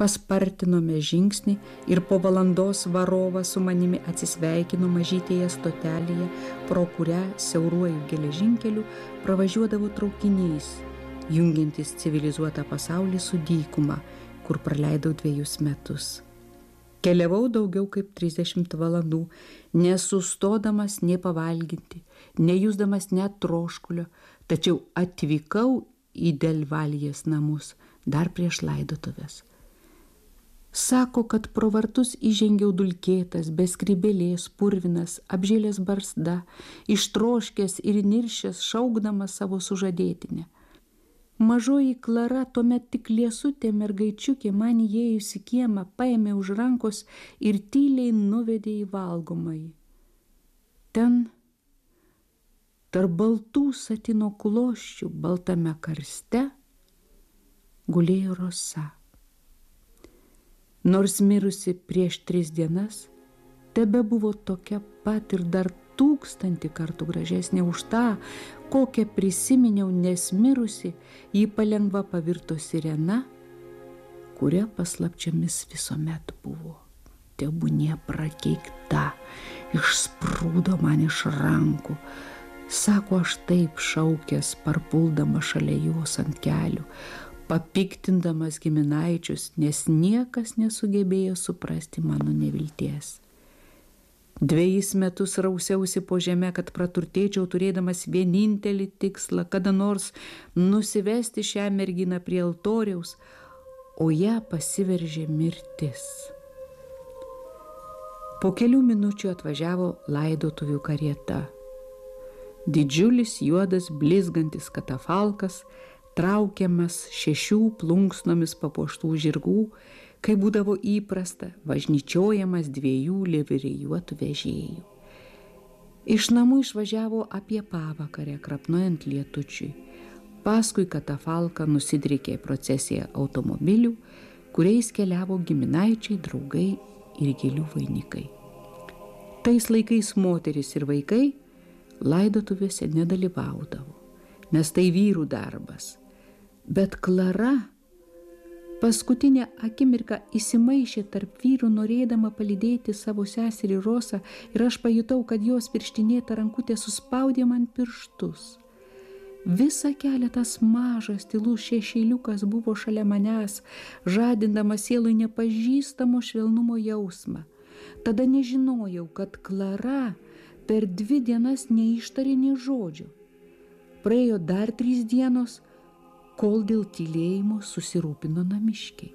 Paspartinome žingsnį ir po valandos varovas su manimi atsisveikino mažytėje stotelėje, pro kurią siauruoju geležinkeliu pravažiuodavo traukiniais, jungiantis civilizuotą pasaulį su dykuma, kur praleidau 2 metus. Keliavau daugiau kaip 30 valandų, nesustodamas nei pavalginti, nejusdamas net troškulio, tačiau atvykau į Delvaljės namus dar prieš laidotuvės. Sako, kad pro vartus įžengiau dulkėtas, be skrybėlės, purvinas, apžėlęs barzda, ištroškęs ir niršęs, šaukdamas savo sužadėtinę. Mažoji Klara, tuomet tik liesutė mergaičiukė, man įėjus į kiemą, paėmė už rankos ir tyliai nuvedė į valgomąjį. Ten, tarp baltų satino klosčių, baltame karste, gulėjo Rosa. Nors mirusi prieš 3 dienas, tebe buvo tokia pat ir dar 1000 kartų gražesnė už tą, kokią prisiminiau, nes mirusi, ji palengva pavirto sirena, kuria paslapčiomis visuomet buvo. Tebūnie prakeikta, išsprūdo man iš rankų. Sako, aš taip šaukęs, parpuldama šalia jos ant kelių, papiktindamas giminaičius, nes niekas nesugebėjo suprasti mano nevilties. 2 metus rausiausi po žemę, kad praturtėčiau, turėdamas vienintelį tikslą, kada nors nusivesti šią merginą prie altoriaus, o ją pasiveržė mirtis. Po kelių minučių atvažiavo laidotuvių karieta. Didžiulis juodas blizgantis katafalkas, traukiamas 6 plunksnomis papuoštų žirgų, kai būdavo įprasta, važnyčiojamas 2 liverijuotų vežėjų. Iš namų išvažiavo apie pavakarę, krapnuojant lietučiui. Paskui katafalką nusidrikė procesija automobilių, kuriais keliavo giminaičiai, draugai ir gėlių vainikai. Tais laikais moteris ir vaikai laidotuvėse nedalyvaudavo, nes tai vyrų darbas. Bet Klara paskutinę akimirką įsimaišė tarp vyrų, norėdama palydėti savo seserį Rosą, ir aš pajutau, kad jos pirštinėta rankutė suspaudė man pirštus. Visą kelią tas mažas, tylus šešėliukas buvo šalia manęs, žadindamas sielui nepažįstamo švelnumo jausmą. Tada nežinojau, kad Klara per 2 dienas neištarė nė žodžio. Praėjo dar 3 dienos, kol dėl tylėjimo susirūpino namiškiai.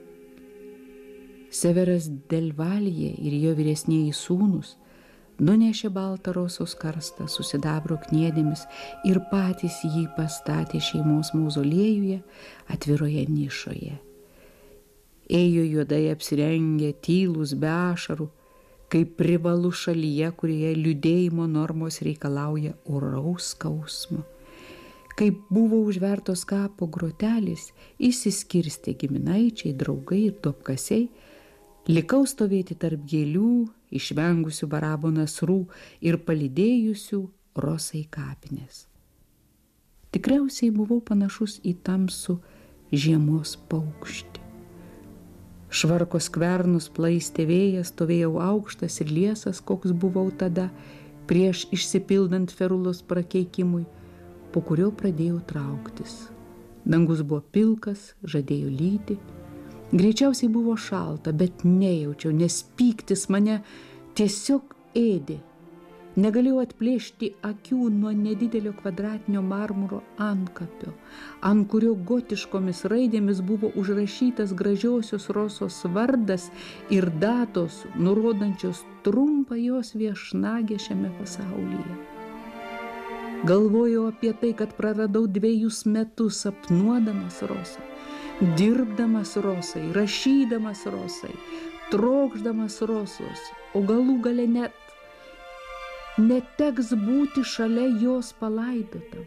Severas Delvaljė ir jo vyresnieji sūnūs nunešė baltą Rosos karstą su sidabro kniedėmis ir patys jį pastatė šeimos mauzoliejuje atviroje nišoje. Ėjo juodai apsirengę, tylūs be ašarų, kaip privalu šalyje, kurioje liūdėjimo normos reikalauja oraus skausmo. Kaip buvo užvertos kapo grotelės, išsiskirstė giminaičiai, draugai ir duobkasiai, likau stovėti tarp gėlių, išvengusių barabo nasrų ir palydėjusių Rosai kapinės. Tikriausiai buvau panašus į tamsų žiemos paukštį. Švarko skvernus plaistė vėjas, stovėjau aukštas ir liesas, koks buvau tada, prieš išsipildant ferulos prakeikimui, po kurio pradėjau trauktis. Dangus buvo pilkas, žadėjo lyti. Greičiausiai buvo šalta, bet nejaučiau, nes pyktis mane tiesiog ėdė. Negalėjau atplėšti akių nuo nedidelio kvadratinio marmuro antkapio, ant kurio gotiškomis raidėmis buvo užrašytas gražiosios Rosos vardas ir datos, nurodančios trumpą jos viešnagę šiame pasaulyje. Galvojau apie tai, kad praradau 2 metus sapnuodamas Rosą, dirbdamas Rosai, rašydamas Rosai, trokšdamas Rosos, o galų gale net neteks būti šalia jos palaidotam.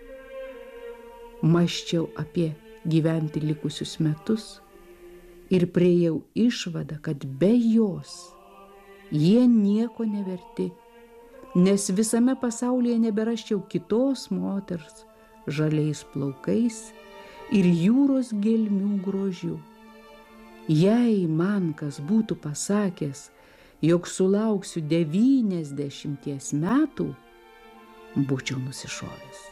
Mąsčiau apie gyventi likusius metus ir priėjau išvadą, kad be jos jie nieko neverti, nes visame pasaulyje neberasčiau kitos moters žaliais plaukais ir jūros gelmių grožiu. Jei man kas būtų pasakęs, jog sulauksiu 90 metų, būčiau nusišovęs.